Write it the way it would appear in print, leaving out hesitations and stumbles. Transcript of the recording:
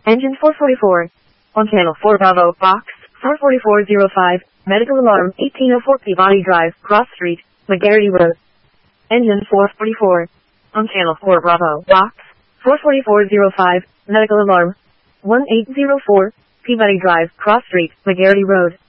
Engine 444. On channel 4 Bravo, box 44405, medical alarm 1804 Peabody Drive, Cross Street, McGarity Road. Engine 444. On channel 4 Bravo, box 44405, medical alarm 1804 Peabody Drive, Cross Street, McGarity Road.